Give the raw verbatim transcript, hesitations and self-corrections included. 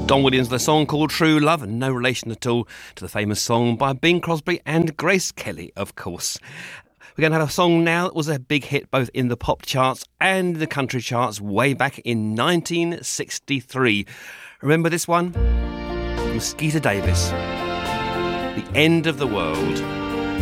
Don Williams, the song called True Love, and no relation at all to the famous song by Bing Crosby and Grace Kelly, of course. We're going to have a song now that was a big hit both in the pop charts and the country charts way back in nineteen sixty-three. Remember this one? From Skeeter Davis. The End of the World.